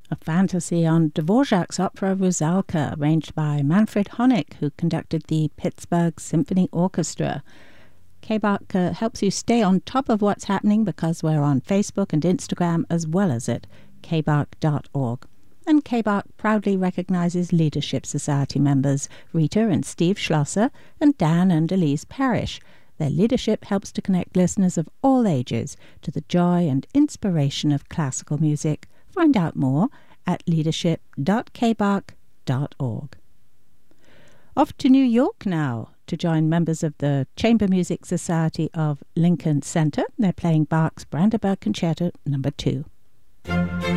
a fantasy on Dvorak's opera Rusalka, arranged by Manfred Honeck, who conducted the Pittsburgh Symphony Orchestra. K-Bach helps you stay on top of what's happening because we're on Facebook and Instagram as well as at kbach.org. And K-Bach proudly recognizes Leadership Society members Rita and Steve Schlosser and Dan and Elise Parrish. Their leadership helps to connect listeners of all ages to the joy and inspiration of classical music. Find out more at leadership.kbach.org. Off to New York now to join members of the Chamber Music Society of Lincoln Center. They're playing Bach's Brandenburg Concerto No. 2.